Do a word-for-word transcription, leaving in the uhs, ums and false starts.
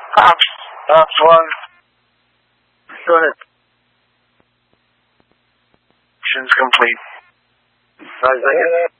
Ops, Ops one. Go ahead. Mission's complete. Five seconds.